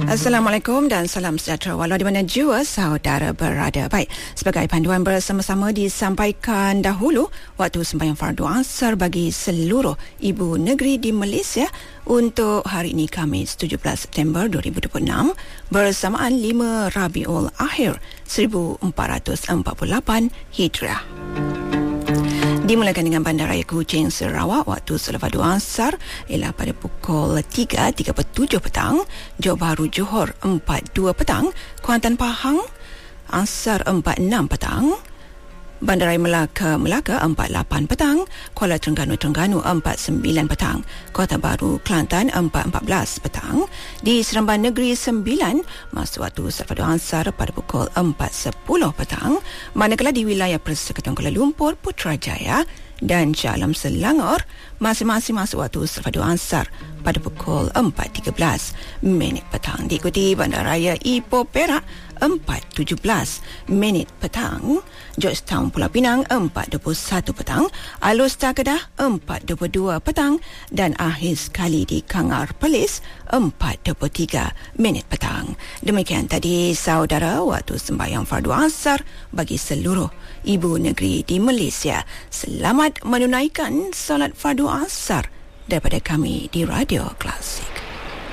Assalamualaikum dan salam sejahtera walau di mana jua saudara berada. Baik, sebagai panduan bersama-sama disampaikan dahulu waktu sembahyang fardu asar bagi seluruh ibu negeri di Malaysia untuk hari ini Khamis 17 September 2026 bersamaan 5 Rabiul Akhir 1448 Hijrah. Dimulakan dengan Bandaraya Kuching Sarawak waktu solat fardu asar ialah pada pukul 3.37 petang, Johor Bahru Johor 4.2 petang, Kuantan Pahang asar 4.6 petang, Bandaraya Melaka 4.8 petang, Kuala Terengganu 4.9 petang, Kota Baru Kelantan 4.14 petang, di Seremban Negeri 9 masuk waktu solat fardu asar pada pukul 4.10 petang, manakala di wilayah Persekutuan Kuala Lumpur, Putrajaya dan Shah Alam Selangor masing-masing masuk waktu solat fardu asar pada pukul 4.13 petang. Diikuti Bandaraya Ipoh Perak 4.17 petang, Georgetown Pulau Pinang 4.21 petang, Alor Star Kedah 4.22 petang dan akhir sekali di Kangar Perlis 4.23 petang. Demikian tadi saudara waktu sembahyang fardu asar bagi seluruh ibu negeri di Malaysia. Selamat menunaikan solat fardu asar daripada kami di Radio Klasik.